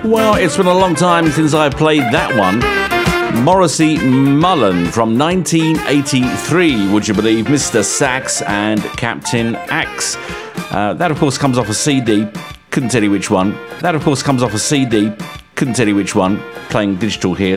Well, it's been a long time since I played that one. Morrissey Mullen from 1983, would you believe? Mr. Sax and Captain Axe. That, of course, comes off a CD. Couldn't tell you which one. That, of course, comes off a CD. Couldn't tell you which one. Playing digital here.